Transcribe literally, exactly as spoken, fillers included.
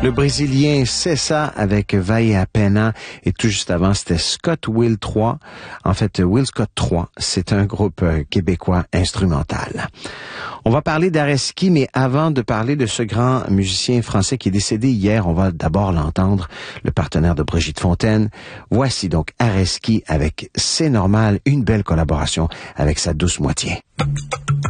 Le Brésilien Cessa avec Vai a Pena et tout juste avant c'était Scott Will trois. En fait, Will Scott trois, c'est un groupe québécois instrumental. On va parler d'Areski, mais avant de parler de ce grand musicien français qui est décédé hier, on va d'abord l'entendre, le partenaire de Brigitte Fontaine. Voici donc Areski avec C'est normal, une belle collaboration avec sa douce moitié.